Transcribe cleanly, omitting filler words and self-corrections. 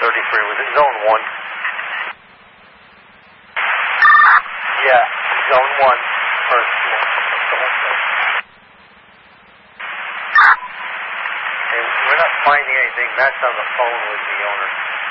33. Was it zone 1? Yeah, zone 1. First one. And we're not finding anything. Matt's on the phone with the owner.